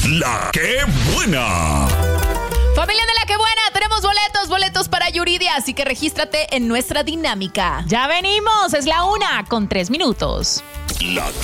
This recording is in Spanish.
La que buena. Familia de La que buena, tenemos boletos para Yuridia, así que regístrate en nuestra dinámica. Ya venimos, es la 1:03. La